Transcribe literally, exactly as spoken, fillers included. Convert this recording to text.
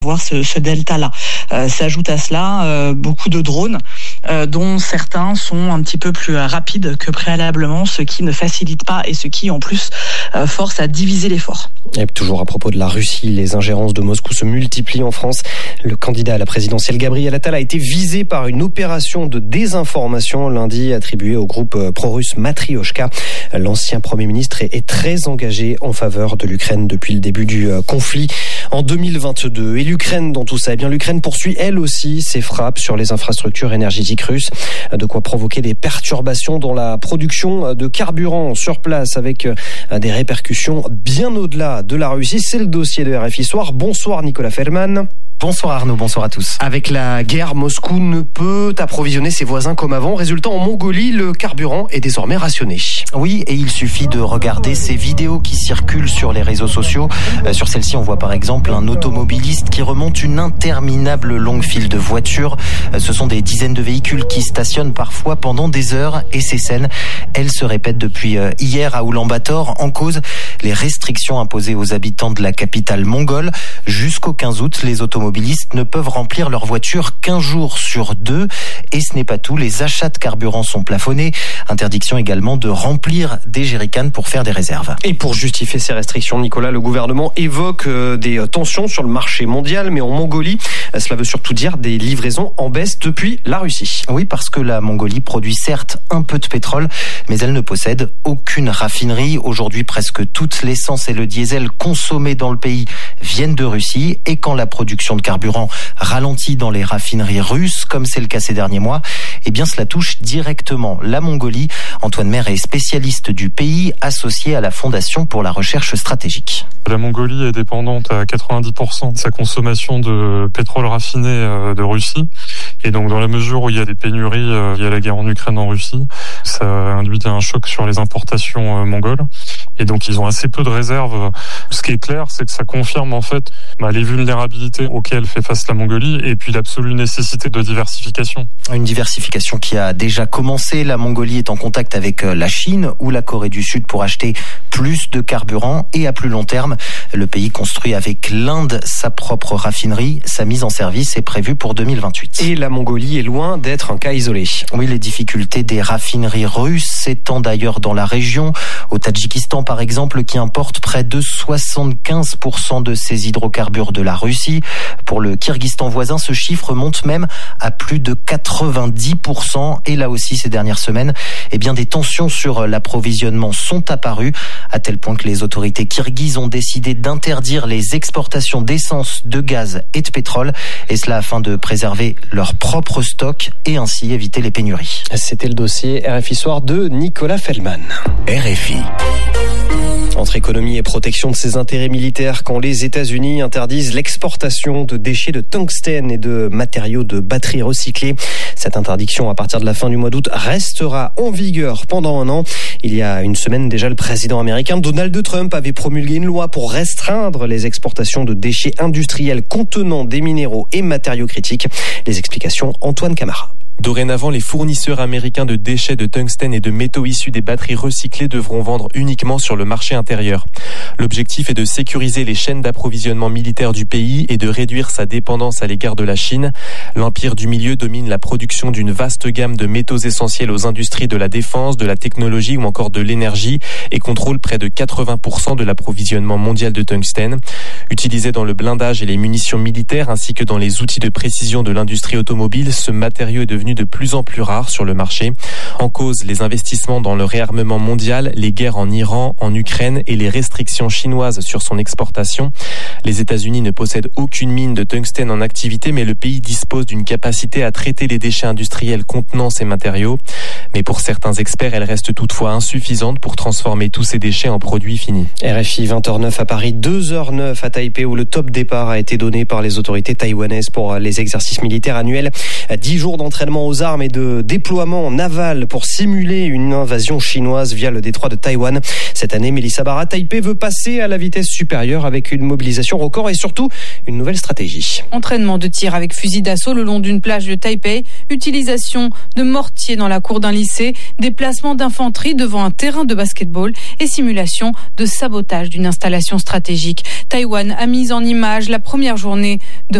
voir ce, ce delta-là. Euh, s'ajoute à cela euh, beaucoup de drones, euh, dont certains sont un petit peu plus rapides que préalablement, ce qui ne facilite pas et ce qui en plus euh, force à diviser l'effort. Et toujours à propos de la Russie, les ingérences de Moscou se multiplient en France. Le candidat à la présidentielle Gabriel Attal a été visé par une opération de désinformation lundi attribuée au groupe pro-russe Matrioshka. L'ancien Premier ministre est très engagé en faveur de l'Ukraine depuis le début du conflit en deux mille vingt-deux. Et l'Ukraine dans tout ça, eh bien l'Ukraine poursuit elle aussi ses frappes sur les infrastructures énergétiques russes, de quoi provoquer des perturbations dans la production de carburant sur place avec des répercussions bien au-delà de la Russie. C'est le dossier de R F I Soir. Bonsoir Nicolas Feldman. Bonsoir Arnaud, bonsoir à tous. Avec la guerre, Moscou ne peut approvisionner ses voisins comme avant. Résultat, en Mongolie, le carburant est désormais rationné. Oui, et il suffit de regarder ces vidéos qui circulent sur les réseaux sociaux. Euh, sur celle-ci, on voit par exemple un automobiliste qui remonte une interminable longue file de voitures. Euh, ce sont des dizaines de véhicules qui stationnent parfois pendant des heures. Et ces scènes, elles se répètent depuis euh, hier à Oulan-Bator. En cause, les restrictions imposées aux habitants de la capitale mongole. Jusqu'au quinze août, les automobilistes ne peuvent remplir leur voiture qu'un jour sur deux. Et ce n'est pas tout, les achats de carburant sont plafonnés. Interdiction également de remplir des jerrycans pour faire des réserves. Et pour justifier ces restrictions, Nicolas, le gouvernement évoque des tensions sur le marché mondial, mais en Mongolie, cela veut surtout dire des livraisons en baisse depuis la Russie. Oui, parce que la Mongolie produit certes un peu de pétrole, mais elle ne possède aucune raffinerie. Aujourd'hui, presque toute l'essence et le diesel consommés dans le pays viennent de Russie. Et quand la production de carburant ralentit dans les raffineries russes, comme c'est le cas ces derniers mois, eh bien cela touche directement la Mongolie. Antoine Maire est spécialiste du pays, associé à la Fondation pour la recherche stratégique. La Mongolie est dépendante à quatre-vingt-dix pour cent de sa consommation de pétrole raffiné de Russie. Et donc dans la mesure où il y a des pénuries, il y a la guerre en Ukraine en Russie, ça induit un choc sur les importations mongoles. Et donc ils ont assez peu de réserves. Ce qui est clair, c'est que ça confirme en fait bah, les vulnérabilités auxquelles fait face la Mongolie et puis l'absolue nécessité de diversification. Une diversification qui a déjà commencé. La Mongolie est en contact avec la Chine ou la Corée du Sud pour acheter plus de carburant. Et à plus long terme, le pays construit avec l'Inde sa propre raffinerie. Sa mise en service est prévue pour deux mille vingt-huit. Et la Mongolie est loin d'être un cas isolé. Oui, les difficultés des raffineries russes s'étendent d'ailleurs dans la région. Au Tadjikistan, par exemple, qui importe près de soixante-quinze pour cent de ses hydrocarbures de la Russie. Pour le Kirghizstan voisin, ce chiffre monte même à plus de quatre-vingt-dix pour cent. Et là aussi, ces dernières semaines, eh bien, des tensions sur l'approvisionnement sont apparues, à tel point que les autorités kirghizes ont décidé d'interdire les exportations d'essence, de gaz et de pétrole. Et cela afin de préserver leur propre stock et ainsi éviter les pénuries. C'était le dossier R F I Soir de Nicolas Feldman. R F I. Entre économie et protection de ses intérêts militaires, quand les États-Unis interdisent l'exportation de déchets de tungstène et de matériaux de batteries recyclés, cette interdiction à partir de la fin du mois d'août restera en vigueur pendant un an. Il y a une semaine déjà, le président américain Donald Trump avait promulgué une loi pour restreindre les exportations de déchets industriels contenant des minéraux et matériaux critiques. Les explications, Antoine Camara. Dorénavant, les fournisseurs américains de déchets de tungstène et de métaux issus des batteries recyclées devront vendre uniquement sur le marché intérieur. L'objectif est de sécuriser les chaînes d'approvisionnement militaire du pays et de réduire sa dépendance à l'égard de la Chine. L'empire du milieu domine la production d'une vaste gamme de métaux essentiels aux industries de la défense, de la technologie ou encore de l'énergie et contrôle près de quatre-vingts pour cent de l'approvisionnement mondial de tungstène. Utilisé dans le blindage et les munitions militaires ainsi que dans les outils de précision de l'industrie automobile, ce matériau est devenu de plus en plus rare sur le marché. En cause, les investissements dans le réarmement mondial, les guerres en Iran, en Ukraine et les restrictions chinoises sur son exportation. Les États-Unis ne possèdent aucune mine de tungstène en activité, mais le pays dispose d'une capacité à traiter les déchets industriels contenant ces matériaux. Mais pour certains experts, elle reste toutefois insuffisante pour transformer tous ces déchets en produits finis. R F I vingt heures neuf à Paris, deux heures neuf à Taipei, où le top départ a été donné par les autorités taïwanaises pour les exercices militaires annuels. dix jours d'entraînement d'entraînement aux armes et de déploiement naval pour simuler une invasion chinoise via le détroit de Taïwan. Cette année, Mélissa Barra, Taipei veut passer à la vitesse supérieure avec une mobilisation record et surtout une nouvelle stratégie. Entraînement de tir avec fusil d'assaut le long d'une plage de Taipei, utilisation de mortiers dans la cour d'un lycée, déplacement d'infanterie devant un terrain de basketball et simulation de sabotage d'une installation stratégique. Taïwan a mis en image la première journée de